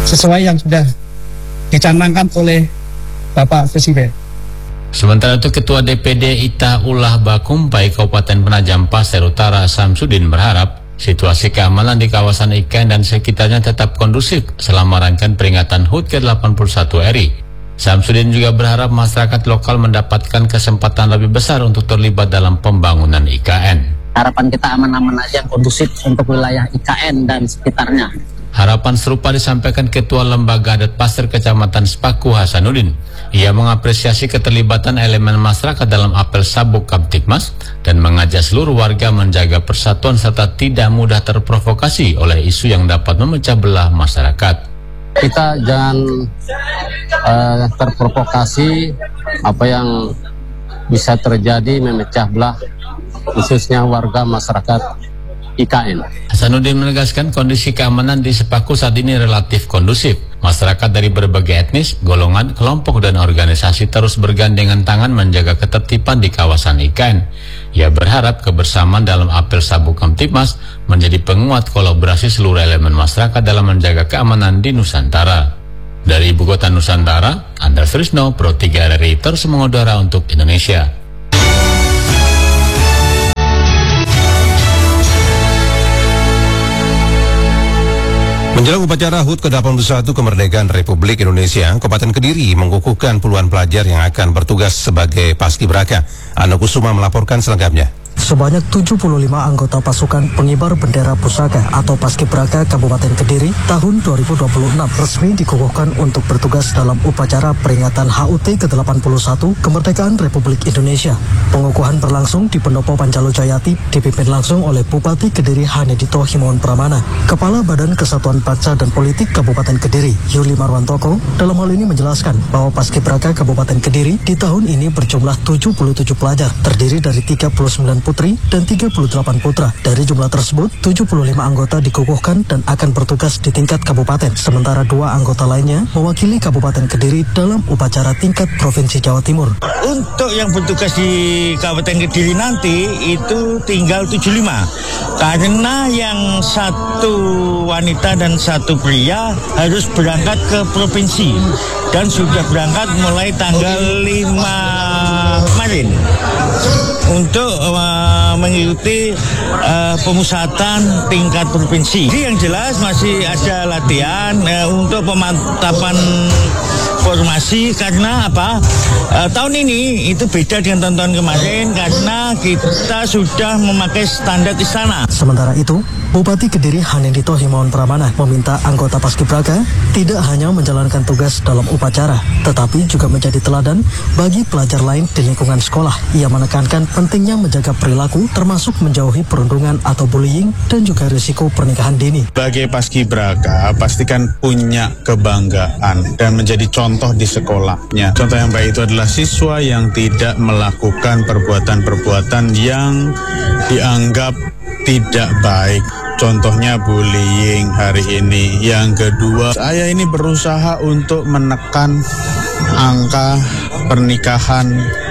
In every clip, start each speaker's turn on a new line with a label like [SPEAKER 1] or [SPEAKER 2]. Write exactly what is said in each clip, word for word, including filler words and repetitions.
[SPEAKER 1] sesuai yang sudah dicanangkan oleh Bapak Presiden.
[SPEAKER 2] Sementara itu Ketua D P D Ita Ulah Bakumpai Kabupaten Penajam Pasir Utara Samsudin berharap situasi keamanan di kawasan I K N dan sekitarnya tetap kondusif selama rangkaian peringatan H U T ke delapan puluh satu R I. Samsudin juga berharap masyarakat lokal mendapatkan kesempatan lebih besar untuk terlibat dalam pembangunan I K N.
[SPEAKER 3] Harapan kita aman-aman aja, kondusif untuk wilayah I K N dan sekitarnya.
[SPEAKER 2] Harapan serupa disampaikan Ketua Lembaga Adat Pasir Kecamatan Sepaku Hasanuddin. Ia mengapresiasi keterlibatan elemen masyarakat dalam apel Sabuk Kamtibmas dan mengajak seluruh warga menjaga persatuan serta tidak mudah terprovokasi oleh isu yang dapat memecah belah masyarakat.
[SPEAKER 3] Kita jangan uh, terprovokasi apa yang bisa terjadi memecah belah khususnya warga masyarakat I K N.
[SPEAKER 2] Hasanuddin menegaskan kondisi keamanan di Sepaku saat ini relatif kondusif. Masyarakat dari berbagai etnis, golongan, kelompok, dan organisasi terus bergandengan tangan menjaga ketertiban di kawasan I K N. Ia berharap kebersamaan dalam apel Sabuk Kamtibmas menjadi penguat kolaborasi seluruh elemen masyarakat dalam menjaga keamanan di Nusantara. Dari Ibu Kota Nusantara, Andar Frisno, Pro tiga R I terus mengudara untuk Indonesia.
[SPEAKER 4] Menjelang upacara H U T ke delapan puluh satu kemerdekaan Republik Indonesia, Kabupaten Kediri mengukuhkan puluhan pelajar yang akan bertugas sebagai paskibraka. Ano Kusuma melaporkan selengkapnya.
[SPEAKER 5] Sebanyak tujuh puluh lima anggota pasukan pengibar bendera pusaka atau Paskibraka Kabupaten Kediri tahun dua ribu dua puluh enam resmi dikukuhkan untuk bertugas dalam upacara peringatan H U T ke delapan puluh satu kemerdekaan Republik Indonesia. Pengukuhan berlangsung di Pendopo Pancalo Jayati, dipimpin langsung oleh Bupati Kediri Hanedito Himawan Pramana. Kepala Badan Kesatuan Bangsa dan Politik Kabupaten Kediri, Yuli Marwantoko, dalam hal ini menjelaskan bahwa Paskibraka Kabupaten Kediri di tahun ini berjumlah tujuh puluh tujuh pelajar, terdiri dari tiga puluh sembilan putri dan tiga puluh delapan putra. Dari jumlah tersebut, tujuh puluh lima anggota dikukuhkan dan akan bertugas di tingkat kabupaten, sementara dua anggota lainnya mewakili Kabupaten Kediri dalam upacara tingkat Provinsi Jawa Timur.
[SPEAKER 6] Untuk yang bertugas di Kabupaten Kediri nanti itu tinggal tujuh puluh lima, karena yang satu wanita dan satu pria harus berangkat ke provinsi dan sudah berangkat mulai tanggal lima kemarin untuk uh, mengikuti uh, pemusatan tingkat provinsi. Jadi yang jelas masih ada latihan uh, untuk pemantapan formasi, karena apa? Uh, tahun ini itu beda dengan tahun-tahun kemarin karena kita sudah memakai standar istana.
[SPEAKER 5] Sementara itu, Bupati Kediri Hanedito Himawan Pramana meminta anggota Paskibraka tidak hanya menjalankan tugas dalam upacara, tetapi juga menjadi teladan bagi pelajar lain di lingkungan sekolah. Ia menekankan pentingnya menjaga perilaku termasuk menjauhi perundungan atau bullying dan juga risiko pernikahan dini.
[SPEAKER 7] Sebagai Paskibraka pastikan punya kebanggaan dan menjadi contoh di sekolahnya. Contoh yang baik itu adalah siswa yang tidak melakukan perbuatan-perbuatan yang dianggap tidak baik. Contohnya bullying hari ini. Yang kedua, saya ini berusaha untuk menekan angka pernikahan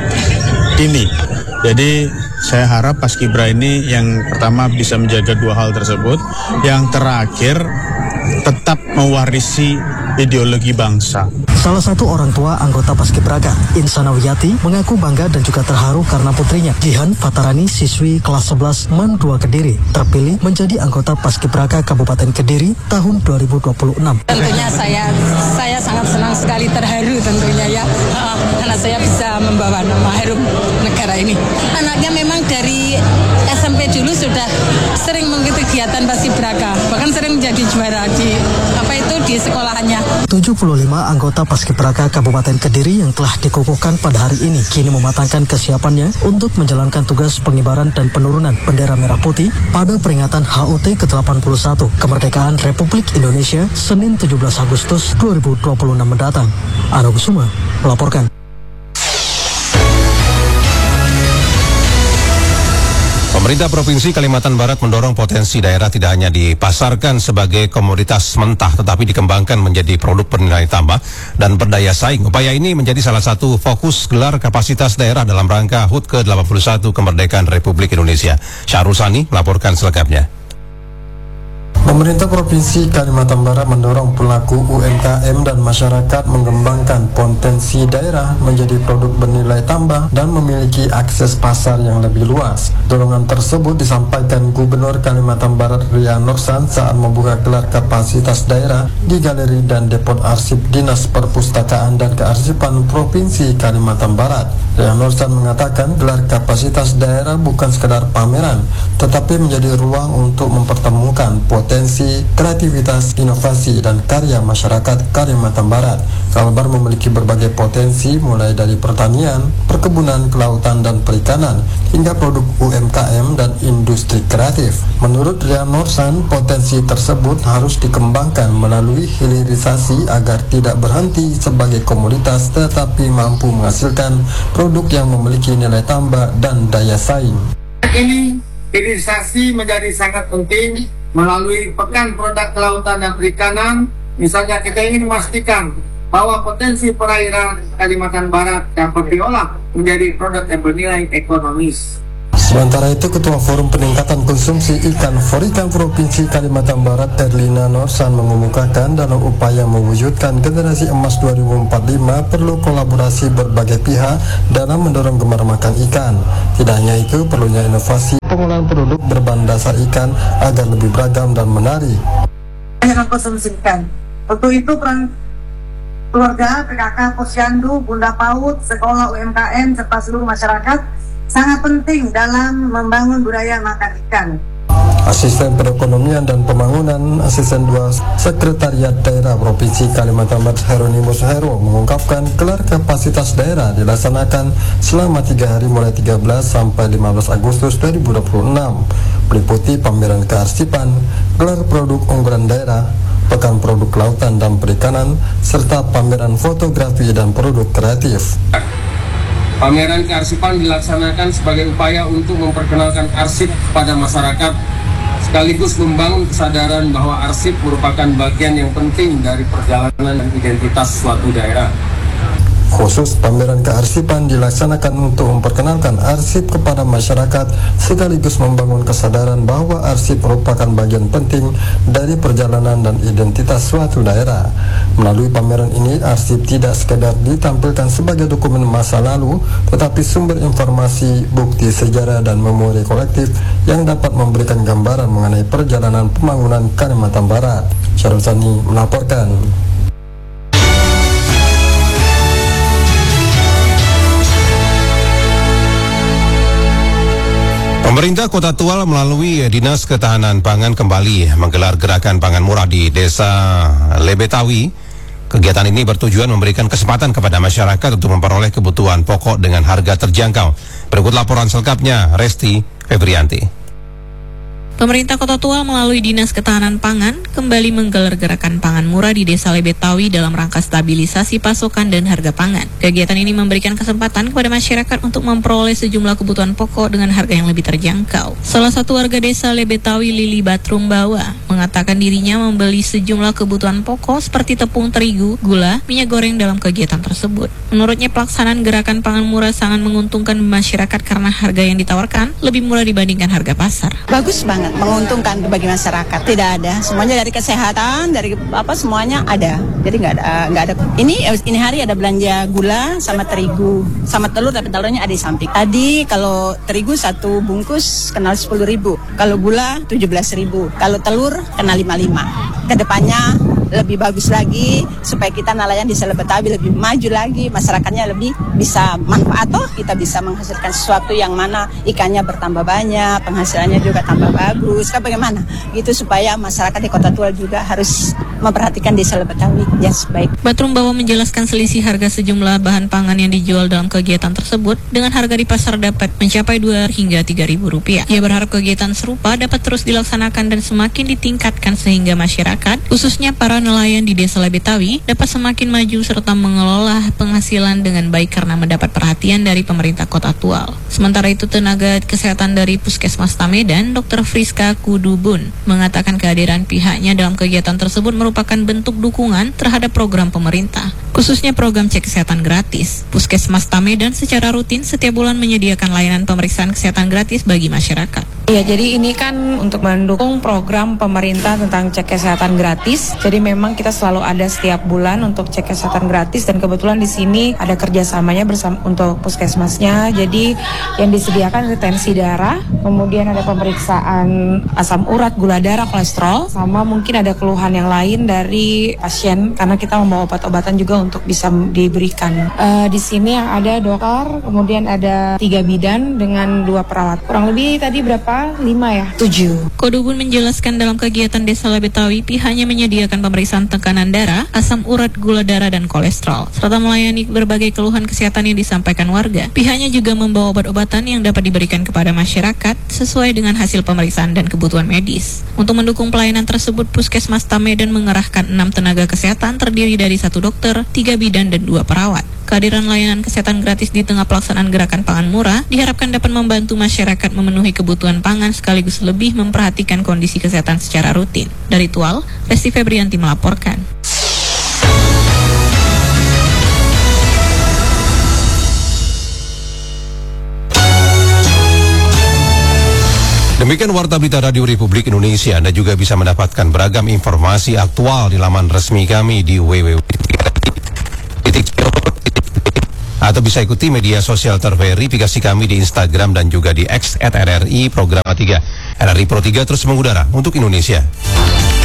[SPEAKER 7] dini. Jadi saya harap Paskibra ini yang pertama bisa menjaga dua hal tersebut. Yang terakhir, tetap mewarisi ideologi bangsa.
[SPEAKER 5] Salah satu orang tua anggota Paskibraka, Insana Wiyati, mengaku bangga dan juga terharu karena putrinya, Jihan Fatarani, siswi kelas sebelas M A N dua Kediri, terpilih menjadi anggota Paskibraka Kabupaten Kediri tahun dua ribu dua puluh enam.
[SPEAKER 8] Tentunya saya saya sangat senang sekali, terharu tentunya ya, karena saya bisa membawa nama harum negara ini. Anaknya memang dari S M P dulu sudah sering mengikuti kegiatan Paskibraka, bahkan sering menjadi juara di apa itu di sekolahannya.
[SPEAKER 5] tujuh puluh lima anggota Paskibraka Kabupaten Kediri yang telah dikukuhkan pada hari ini kini mematangkan kesiapannya untuk menjalankan tugas pengibaran dan penurunan bendera merah putih pada peringatan H U T ke delapan puluh satu kemerdekaan Republik Indonesia Senin tujuh belas Agustus dua ribu dua puluh enam mendatang. Ano Kusuma melaporkan.
[SPEAKER 4] Pemerintah Provinsi Kalimantan Barat mendorong potensi daerah tidak hanya dipasarkan sebagai komoditas mentah, tetapi dikembangkan menjadi produk bernilai tambah dan berdaya saing. Upaya ini menjadi salah satu fokus gelar kapasitas daerah dalam rangka H U T ke delapan puluh satu kemerdekaan Republik Indonesia. Syahrul Sani melaporkan selengkapnya.
[SPEAKER 9] Pemerintah Provinsi Kalimantan Barat mendorong pelaku U M K M dan masyarakat mengembangkan potensi daerah menjadi produk bernilai tambah dan memiliki akses pasar yang lebih luas. Dorongan tersebut disampaikan Gubernur Kalimantan Barat Ria Nursan saat membuka gelar kapasitas daerah di Galeri dan Depot Arsip Dinas Perpustakaan dan Kearsipan Provinsi Kalimantan Barat. Ria Nursan mengatakan gelar kapasitas daerah bukan sekedar pameran, tetapi menjadi ruang untuk mempertemukan potensi, kreativitas, inovasi, dan karya masyarakat Kalimantan Barat. Kalbar memiliki berbagai potensi mulai dari pertanian, perkebunan, kelautan, dan perikanan, hingga produk U M K M dan industri kreatif. Menurut Ria Nursan, potensi tersebut harus dikembangkan melalui hilirisasi agar tidak berhenti sebagai komoditas tetapi mampu menghasilkan produk yang memiliki nilai tambah dan daya saing.
[SPEAKER 10] Ini hilirisasi menjadi sangat penting melalui Pekan Produk Kelautan dan Perikanan. Misalnya kita ingin memastikan bahwa potensi perairan Kalimantan Barat dapat diolah menjadi produk yang bernilai ekonomis.
[SPEAKER 9] Sementara itu, Ketua Forum Peningkatan Konsumsi Ikan Forikan Provinsi Kalimantan Barat Erlina Nursan mengemukakan dalam upaya mewujudkan generasi emas dua ribu empat puluh lima perlu kolaborasi berbagai pihak dalam mendorong gemar makan ikan. Tidak hanya itu, perlunya inovasi pengolahan produk berbahan dasar ikan agar lebih beragam dan menarik.
[SPEAKER 11] Banyak konsumsi ikan. Untuk itu peran keluarga, P K K, Posyandu, Bunda Paut, sekolah, U M K M, serta seluruh masyarakat sangat penting dalam membangun budaya makan ikan.
[SPEAKER 9] Asisten Perekonomian dan Pembangunan Asisten dua Sekretariat Daerah Provinsi Kalimantan Barat Heronimus Hero mengungkapkan gelar kapasitas daerah dilaksanakan selama tiga hari mulai tiga belas sampai lima belas Agustus dua ribu dua puluh enam, meliputi pameran kearsipan, gelar produk unggulan daerah, Pekan Produk Kelautan dan Perikanan, serta pameran fotografi dan produk kreatif.
[SPEAKER 10] Pameran kearsipan dilaksanakan sebagai upaya untuk memperkenalkan arsip kepada masyarakat, sekaligus membangun kesadaran bahwa arsip merupakan bagian yang penting dari perjalanan dan identitas suatu daerah.
[SPEAKER 9] Khusus pameran kearsipan dilaksanakan untuk memperkenalkan arsip kepada masyarakat sekaligus membangun kesadaran bahwa arsip merupakan bagian penting dari perjalanan dan identitas suatu daerah. Melalui pameran ini, arsip tidak sekedar ditampilkan sebagai dokumen masa lalu, tetapi sumber informasi, bukti sejarah, dan memori kolektif yang dapat memberikan gambaran mengenai perjalanan pembangunan Kalimantan Barat. Syarul Sani melaporkan.
[SPEAKER 4] Pemerintah Kota Tual melalui Dinas Ketahanan Pangan kembali menggelar gerakan pangan murah di Desa Lebetawi. Kegiatan ini bertujuan memberikan kesempatan kepada masyarakat untuk memperoleh kebutuhan pokok dengan harga terjangkau. Berikut laporan selengkapnya, Resti Febrianti.
[SPEAKER 12] Pemerintah Kota Tual melalui Dinas Ketahanan Pangan kembali menggelar gerakan pangan murah di Desa Lebetawi dalam rangka stabilisasi pasokan dan harga pangan. Kegiatan ini memberikan kesempatan kepada masyarakat untuk memperoleh sejumlah kebutuhan pokok dengan harga yang lebih terjangkau. Salah satu warga Desa Lebetawi, Lili Batrum Bawa, mengatakan dirinya membeli sejumlah kebutuhan pokok seperti tepung terigu, gula, minyak goreng dalam kegiatan tersebut. Menurutnya pelaksanaan gerakan pangan murah sangat menguntungkan masyarakat karena harga yang ditawarkan lebih murah dibandingkan harga pasar.
[SPEAKER 13] Bagus banget, menguntungkan bagi masyarakat. Tidak ada, semuanya dari kesehatan, dari apa semuanya ada. Jadi nggak ada, nggak ada. Ini ini hari ada belanja gula sama terigu, sama telur, tapi telurnya ada di samping. Tadi kalau terigu satu bungkus kenal sepuluh ribu, kalau gula tujuh belas ribu, kalau telur kena lima puluh lima. Kedepannya lebih bagus lagi supaya kita nelayan di Lebetawi lebih maju lagi, masyarakatnya lebih bisa manfaat, toh kita bisa menghasilkan sesuatu yang mana ikannya bertambah banyak, penghasilannya juga tambah bagus. Kan bagaimana? Gitu supaya masyarakat di Kota Tual juga harus memperhatikan desa Lebetawi yang baik.
[SPEAKER 12] Batrum Bawa menjelaskan selisih harga sejumlah bahan pangan yang dijual dalam kegiatan tersebut dengan harga di pasar dapat mencapai dua hingga tiga ribu rupiah. Ia berharap kegiatan serupa dapat terus dilaksanakan dan semakin ditingkatkan sehingga masyarakat, khususnya para nelayan di Desa Lebetawi, dapat semakin maju serta mengelola penghasilan dengan baik karena mendapat perhatian dari pemerintah Kota Tual. Sementara itu, tenaga kesehatan dari Puskesmas Tamedan, Dokter Friska Kudubun, mengatakan kehadiran pihaknya dalam kegiatan tersebut merupakan bentuk dukungan terhadap program pemerintah, khususnya program cek kesehatan gratis. Puskesmas Tamedan secara rutin setiap bulan menyediakan layanan pemeriksaan kesehatan gratis bagi masyarakat.
[SPEAKER 14] Iya, jadi ini kan untuk mendukung program pemerintah tentang cek kesehatan gratis. Jadi memang kita selalu ada setiap bulan untuk cek kesehatan gratis, dan kebetulan di sini ada kerjasamanya bersama untuk puskesmasnya. Jadi yang disediakan retensi darah, kemudian ada pemeriksaan asam urat, gula darah, kolesterol, sama mungkin ada keluhan yang lain dari pasien karena kita membawa obat-obatan juga untuk bisa diberikan. Uh, di sini yang ada dokter, kemudian ada tiga bidan dengan dua perawat. Kurang lebih tadi berapa? Lima ya? Tujuh.
[SPEAKER 12] Kodubun menjelaskan dalam kegiatan Desa Labetawi pihaknya menyediakan pemeriksaan tekanan darah, asam urat, gula darah, dan kolesterol, serta melayani berbagai keluhan kesehatan yang disampaikan warga. Pihaknya juga membawa obat-obatan yang dapat diberikan kepada masyarakat sesuai dengan hasil pemeriksaan dan kebutuhan medis. Untuk mendukung pelayanan tersebut, Puskesmas Tamedan mengerahkan enam tenaga kesehatan terdiri dari satu dokter, tiga bidan, dan dua perawat. Kehadiran layanan kesehatan gratis di tengah pelaksanaan gerakan pangan murah diharapkan dapat membantu masyarakat memenuhi kebutuhan pangan sekaligus lebih memperhatikan kondisi kesehatan secara rutin. Dari Tual, Resti Febrianti melaporkan.
[SPEAKER 4] Demikian Warta Berita Radio Republik Indonesia. Anda juga bisa mendapatkan beragam informasi aktual di laman resmi kami di w w w titik co titik i d atau bisa ikuti media sosial terverifikasi kami di Instagram dan juga di X at R R I Program tiga. R R I Pro tiga terus mengudara untuk Indonesia.